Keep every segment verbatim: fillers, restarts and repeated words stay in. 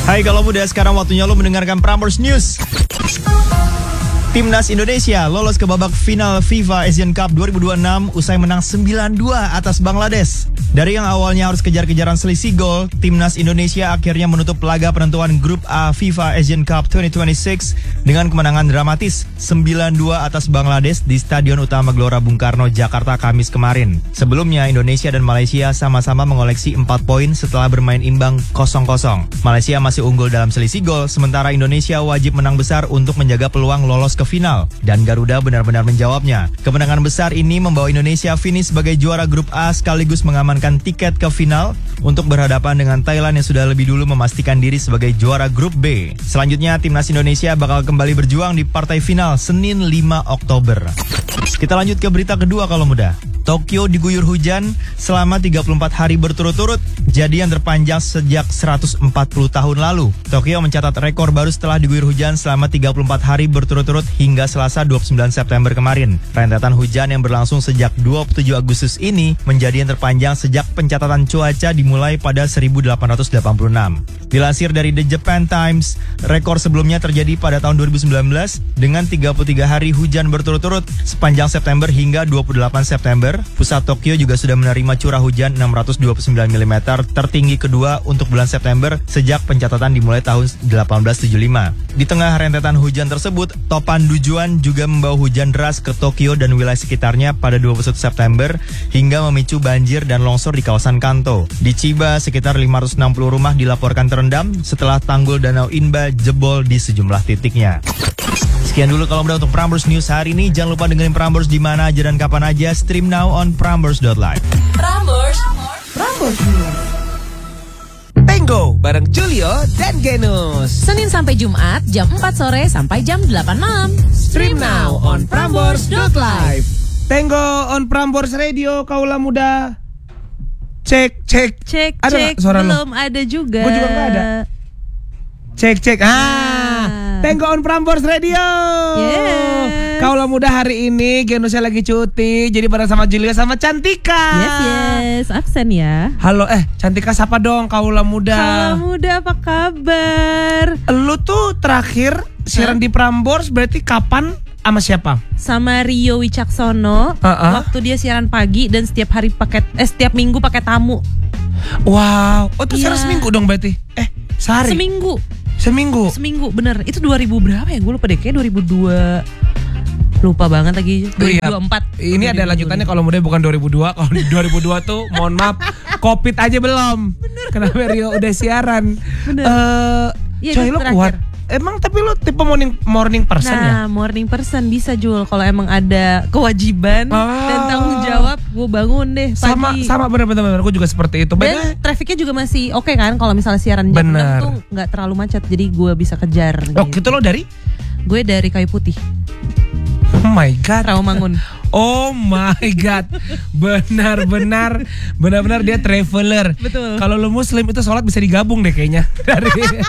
Hai kalau muda, sekarang waktunya lo mendengarkan Prambors News. Timnas Indonesia lolos ke babak final FIFA Asian Cup dua ribu dua puluh enam usai menang sembilan dua atas Bangladesh. Dari yang awalnya harus kejar-kejaran selisih gol, Timnas Indonesia akhirnya menutup laga penentuan Grup A FIFA Asian Cup dua ribu dua puluh enam dengan kemenangan dramatis sembilan dua atas Bangladesh di Stadion Utama Gelora Bung Karno, Jakarta, Kamis kemarin. Sebelumnya, Indonesia dan Malaysia sama-sama mengoleksi empat poin setelah bermain imbang kosong kosong. Malaysia masih unggul dalam selisih gol, sementara Indonesia wajib menang besar untuk menjaga peluang lolos ke final, dan Garuda benar-benar menjawabnya. Kemenangan besar ini membawa Indonesia finish sebagai juara Grup A sekaligus mengamankan tiket ke final untuk berhadapan dengan Thailand yang sudah lebih dulu memastikan diri sebagai juara Grup B. Selanjutnya, Timnas Indonesia bakal kembali berjuang di partai final Senin lima Oktober. Kita lanjut ke berita kedua kalau muda. Tokyo diguyur hujan selama tiga puluh empat hari berturut-turut, jadi yang terpanjang sejak seratus empat puluh tahun lalu. Tokyo mencatat rekor baru setelah diguyur hujan selama tiga puluh empat hari berturut-turut hingga Selasa dua puluh sembilan September kemarin. Rentetan hujan yang berlangsung sejak dua puluh tujuh Agustus ini menjadi yang terpanjang sejak pencatatan cuaca dimulai pada seribu delapan ratus delapan puluh enam. Dilansir dari The Japan Times, rekor sebelumnya terjadi pada tahun dua ribu sembilan belas dengan tiga puluh tiga hari hujan berturut-turut sepanjang September hingga dua puluh delapan September. Pusat Tokyo juga sudah menerima curah hujan enam ratus dua puluh sembilan milimeter tertinggi kedua untuk bulan September sejak pencatatan dimulai tahun delapan belas tujuh puluh lima. Di tengah rentetan hujan tersebut, Topan Dujuan juga membawa hujan deras ke Tokyo dan wilayah sekitarnya pada dua puluh satu September hingga memicu banjir dan longsor di kawasan Kanto. Di Chiba, sekitar lima ratus enam puluh rumah dilaporkan terendam setelah tanggul Danau Inba jebol di sejumlah titiknya. Sekian dulu kalau mudah untuk Prambors News hari ini. Jangan lupa dengerin Prambors di mana aja dan kapan aja. Stream now on prambors dot live. Prambors, Prambors News. Tango bareng Julio dan Genus. Senin sampai Jumat jam empat sore sampai jam delapan malam. Stream now on prambors dot live. Tango on Prambors Radio, kaulah muda. Cek, cek. Cek, ada cek. Suara belum lo? ada juga. Gue juga gak ada. Cek, cek. Ah, Tango on Prambors Radio. Yeah. Kaulah muda hari ini Genusnya lagi cuti, jadi bareng sama Julia sama Cantika. Yes, yes. Absen ya. Halo, eh Cantika sapa dong kaulah muda. Kaulah muda, apa kabar? Lu tuh terakhir siaran di Prambors berarti kapan? Sama siapa? Sama Rio Wicaksono. Uh-uh. Waktu dia siaran pagi dan setiap hari pakai eh setiap minggu pakai tamu. Wow. Oh, tuh Iya. siaran seminggu dong berarti. Eh, sehari. Seminggu. Seminggu. Seminggu, bener. Itu dua ribu berapa ya? Gue lupa deh, kayak dua ribu dua. Lupa banget lagi. dua ribu empat. Iya. Ini ada lanjutannya kalau muda bukan dua ribu dua. Kalau di dua ribu dua tuh mohon maaf, Covid aja belum. Bener. Kenapa Rio udah siaran? Bener. Eh, Iya, coy itu lu terakhir. kuat. Emang tapi lu tipe morning morning person Nah, ya? morning person bisa Jul. Kalau emang ada kewajiban Ah. dan tanggung jawab, gue bangun deh pagi. Sama sama bener-bener gue juga seperti itu. Dan trafficnya juga masih oke okay kan kalau misalnya siaran jam Bener. enam tuh nggak terlalu macet, jadi gue bisa kejar. Oh, gitu lo dari? Gue dari Kayu Putih, Oh my god. Rawamangun. Oh my god. Benar-benar benar-benar dia traveler. Betul. Kalau lu muslim itu sholat bisa digabung deh kayaknya. Dari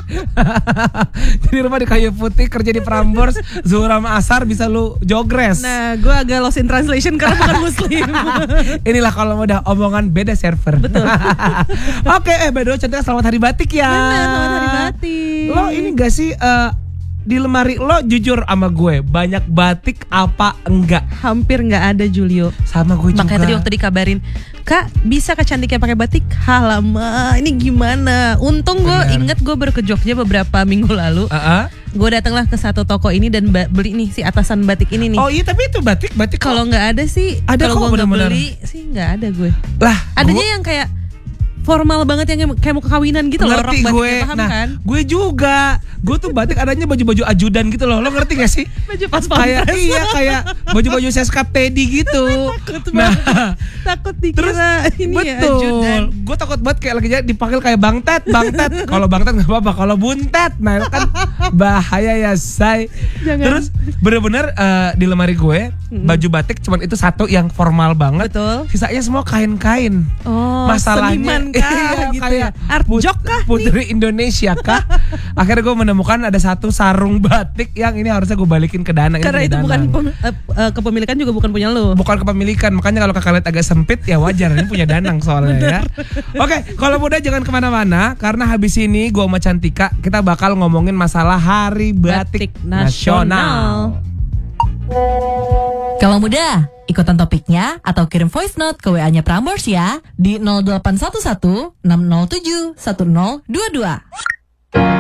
Jadi rumah di Kayu Putih, kerja di Prambors, zuhur sama asar bisa lu jogres. Nah, gue agak lost in translation karena bukan muslim. Inilah kalau udah omongan beda server. Betul. Oke, eh by the way Cantika, selamat hari batik ya. Benar, selamat hari batik. Lo ini gak sih eh, di lemari lo jujur sama gue banyak batik apa enggak? Hampir nggak ada Julio. Sama gue juga. Makanya tadi waktu dikabarin, Kak bisa Kak Cantiknya pakai batik? Halama, ini gimana? Untung gue Bener. inget gue baru ke Jogja beberapa minggu lalu. Uh-uh. Gue datanglah ke satu toko ini dan ba- beli nih si atasan batik ini nih. Oh iya, tapi itu batik batik Kalau nggak ada sih, Ada kalau kok, gue nggak bener-bener. beli sih nggak ada gue. lah Adanya gua- yang kayak formal banget yang kayak mau kekawinan gitu loh, rok ngerti batiknya, gue. paham Nah, kan? gue juga. Gue tuh batik adanya baju-baju ajudan gitu loh. Lo ngerti gak sih? Baju pas Kayak pampres. iya kayak baju-baju seskap Teddy gitu. Takut Nah, banget. Takut dikira ini ya ajudan. betul. Gue takut banget kayak lagi dipanggil kayak Bang Ted, Bang Ted. Kalau Bang Ted nggak apa-apa, kalau Buntet, nah itu kan bahaya ya, say. Jangan. Terus bener-bener eh, di lemari gue baju batik cuman itu satu yang formal banget. Betul. Sisanya semua kain-kain. Oh, Masalahnya, seniman kain. iya, gitu kayak ya. Art put- jok kah Putri Indonesia kah? Akhirnya gue menemukan ada satu sarung batik yang ini harusnya gue balikin ke Danang. Ini Karena punya itu bukan Danang. pem- eh, eh, kepemilikan juga bukan punya lu. Bukan kepemilikan, makanya kalau kakak lihat agak sempit ya wajar, ini punya Danang soalnya ya. Oke, kalau muda jangan kemana-mana karena habis ini gue sama Cantika kita bakal ngomongin masalah Hari Batik, Batik Nasional. Kalau muda, ikutan topiknya atau kirim voice note ke W A-nya Prambors ya di nol delapan satu satu enam nol tujuh satu nol dua dua.